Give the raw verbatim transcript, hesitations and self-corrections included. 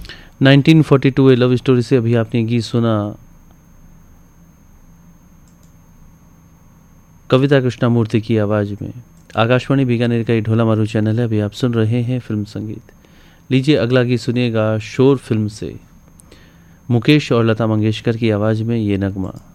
Nineteen forty two ए love story से अभी आपने गीत सुना कविता कृष्णमूर्ति की आवाज़ में। आकाशवाणी बीकानेर का ये ढोला मारू चैनल है, अभी आप सुन रहे हैं फिल्म संगीत। लीजिए अगला गीत सुनिएगा शोर फिल्म से, मुकेश और लता मंगेशकर की आवाज़ में ये नगमा।